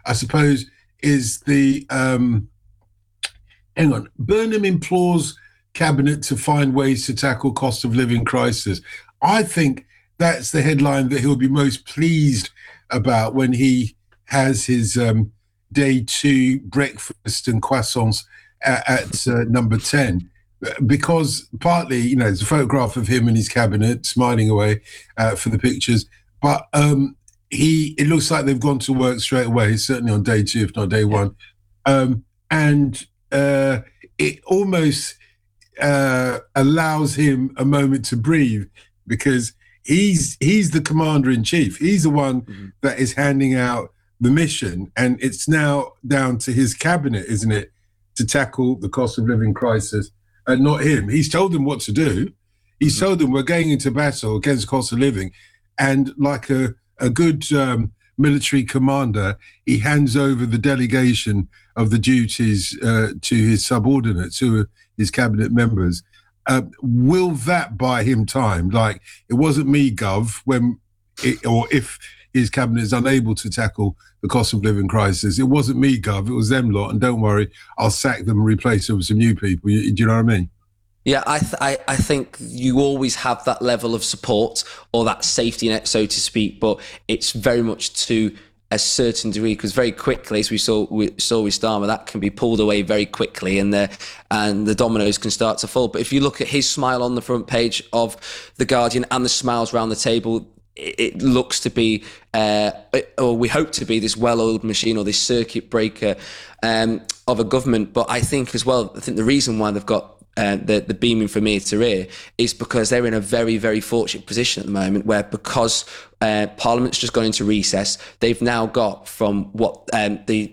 I suppose, is the hang on. Burnham implores cabinet to find ways to tackle cost of living crisis. I think that's the headline that he'll be most pleased about when he has his day two breakfast and croissants at number 10. Because partly, there's a photograph of him and his cabinet smiling away for the pictures, but it looks like they've gone to work straight away, certainly on day two, if not day one. And it almost allows him a moment to breathe, because he's the commander in chief. He's the one that is handing out the mission, and it's now down to his cabinet, isn't it, to tackle the cost of living crisis, and not him. He's told them what to do. He's told them we're going into battle against cost of living, and like a good military commander, he hands over the delegation of the duties to his subordinates, who are his cabinet members. Will that buy him time? Like, it wasn't me, Gov, if his cabinet is unable to tackle the cost of living crisis, it wasn't me, Gov, it was them lot, and don't worry, I'll sack them and replace them with some new people. Do you know what I mean? Yeah, I think you always have that level of support or that safety net, so to speak, but it's very much to a certain degree, because very quickly, as we saw with Starmer, that can be pulled away very quickly, and the dominoes can start to fall. But if you look at his smile on the front page of The Guardian and the smiles around the table, it looks to be, or we hope to be, this well-oiled machine or this circuit breaker of a government. But I think as well, the reason why they've got the beaming from ear to ear is because they're in a very, very fortunate position at the moment, where because Parliament's just gone into recess, they've now got from the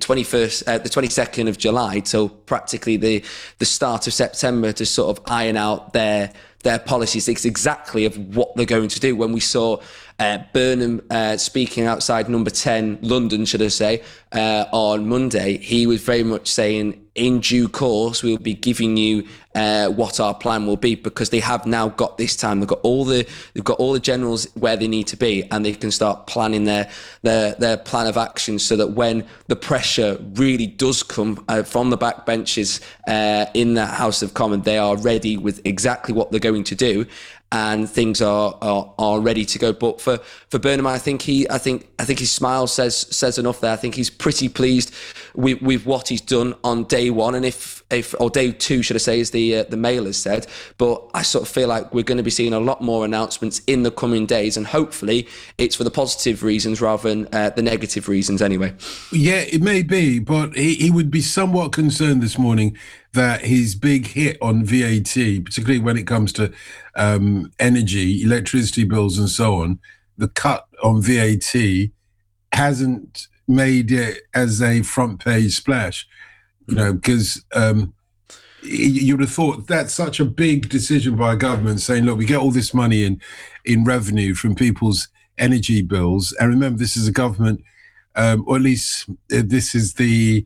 22nd of July till practically the start of September to sort of iron out their policies. It's exactly of what they're going to do. When we saw Burnham speaking outside number 10, London, should I say, on Monday, he was very much saying, in due course, we'll be giving you what our plan will be, because they have now got this time. They've got all the generals where they need to be, and they can start planning their plan of action, so that when the pressure really does come from the backbenches in the House of Commons, they are ready with exactly what they're going to do, and things are ready to go. But for Burnham, I think his smile says enough there. I think he's pretty pleased with what he's done on day one, and or day two, should I say, as the Mail has said. But I sort of feel like we're going to be seeing a lot more announcements in the coming days, and hopefully it's for the positive reasons rather than the negative reasons anyway. Yeah, it may be, but he would be somewhat concerned this morning that his big hit on VAT, particularly when it comes to energy, electricity bills and so on, the cut on VAT hasn't made it as a front page splash, because you would have thought that's such a big decision by a government, saying, look, we get all this money in revenue from people's energy bills. And remember, this is a government, or at least this is the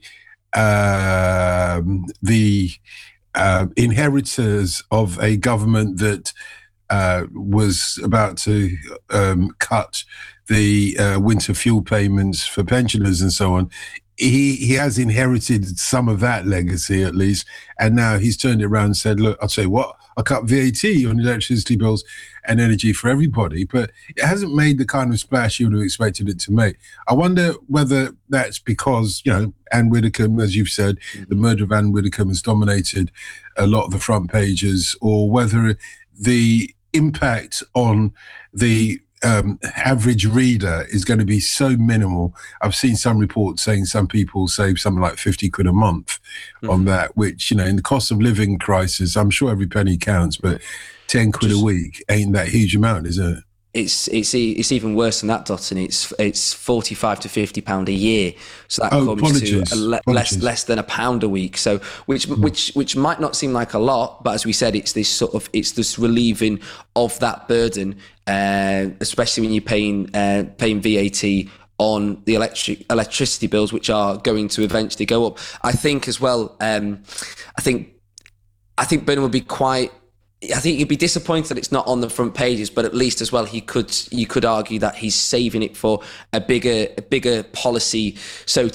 inheritors of a government that was about to cut the winter fuel payments for pensioners and so on. He has inherited some of that legacy, at least, and now he's turned it around and said, look, I'll tell you what, I'll cut VAT on electricity bills and energy for everybody, but it hasn't made the kind of splash you would have expected it to make. I wonder whether that's because, Anne Widdecombe, as you've said, the murder of Anne Widdecombe has dominated a lot of the front pages, or whether the impact on the average reader is going to be so minimal. I've seen some reports saying some people save something like 50 quid a month on that, which, in the cost of living crisis, I'm sure every penny counts, but 10 quid a week ain't that huge amount, is it? It's even worse than that, Dotton. It's 45 to 50 pound a year, so that comes to less than £1 a week. So which might not seem like a lot, but as we said, it's this relieving of that burden, especially when you're paying VAT on the electricity bills, which are going to eventually go up. I think as well. I think Burnham would be I think you'd be disappointed that it's not on the front pages, but at least as well, you could argue that he's saving it for a bigger policy, so